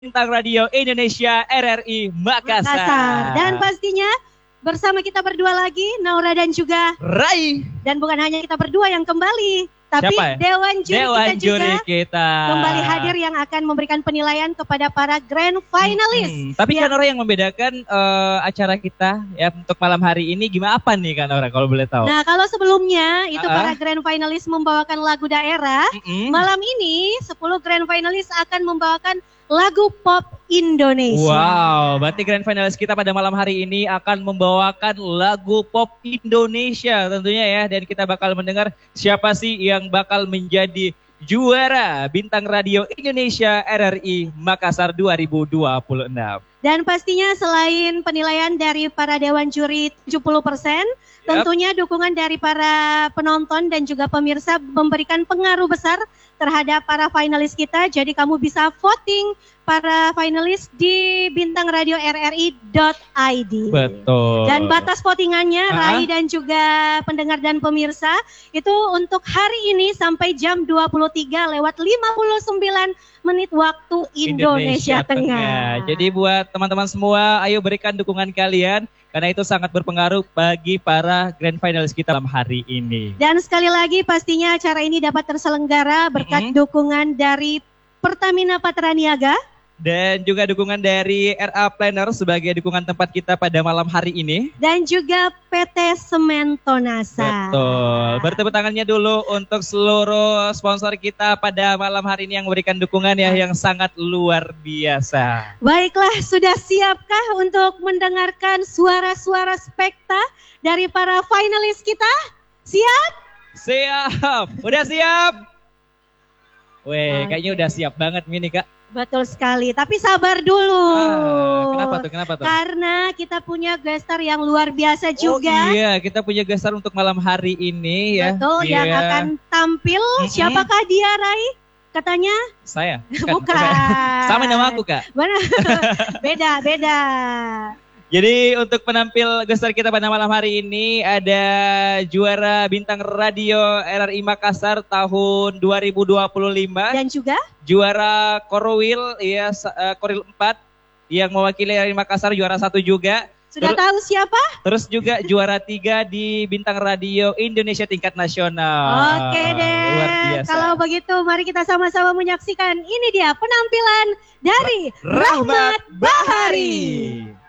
Bintang Radio Indonesia RRI Makassar. Dan pastinya bersama kita berdua lagi, Naura dan juga Rai. Dan bukan hanya kita berdua yang kembali, tapi siapa ya? Dewan Juri kita kembali hadir yang akan memberikan penilaian kepada para grand finalis. Tapi kan orang yang membedakan acara kita ya untuk malam hari ini gimana apa nih kan orang kalau boleh tahu? Nah kalau sebelumnya itu para grand finalis membawakan lagu daerah, malam ini 10 grand finalis akan membawakan lagu pop Indonesia. Wow, berarti grand finalis kita pada malam hari ini akan membawakan lagu pop Indonesia tentunya ya. Dan kita bakal mendengar siapa sih yang bakal menjadi juara Bintang Radio Indonesia RRI Makassar 2026. Dan pastinya selain penilaian dari para Dewan Juri 70%, tentunya dukungan dari para penonton dan juga pemirsa memberikan pengaruh besar terhadap para finalis kita. Jadi kamu bisa voting para finalis di bintangradioRRI.id. Betul. Dan batas votingannya Rai dan juga pendengar dan pemirsa itu untuk hari ini sampai jam 23 lewat 59 menit waktu Indonesia Tengah. Jadi buat teman-teman semua, ayo berikan dukungan kalian karena itu sangat berpengaruh bagi para grand finalis kita dalam hari ini. Dan sekali lagi pastinya acara ini dapat terselenggara berkat dukungan dari Pertamina Patraniaga. Dan juga dukungan dari RA Planner sebagai dukungan tempat kita pada malam hari ini. Dan juga PT Semen Tonasa. Betul. Bertepuk tangannya dulu untuk seluruh sponsor kita pada malam hari ini yang memberikan dukungan ya yang sangat luar biasa. Baiklah, sudah siapkah untuk mendengarkan suara-suara spekta dari para finalis kita? Siap? Siap. Udah siap? Weh, kayaknya udah siap banget ini Kak. Betul sekali, tapi sabar dulu. Kenapa tuh? Karena kita punya gestar yang luar biasa juga. Oh iya, kita punya gestar untuk malam hari ini ya. Betul, yang akan tampil. Siapakah dia, Rai? Katanya? Saya. Bukan. Sama nama aku, Kak. Benar. Beda. Jadi untuk penampil gestar kita pada malam hari ini ada juara Bintang Radio RRI Makassar tahun 2025. Dan juga juara Korwil ya Korwil 4 yang mewakili RRI Makassar juara 1 juga. Sudah tahu siapa? Terus juga juara 3 di Bintang Radio Indonesia tingkat nasional. Oke deh. Luar biasa. Kalau begitu mari kita sama-sama menyaksikan ini dia penampilan dari Rahmat Bahari.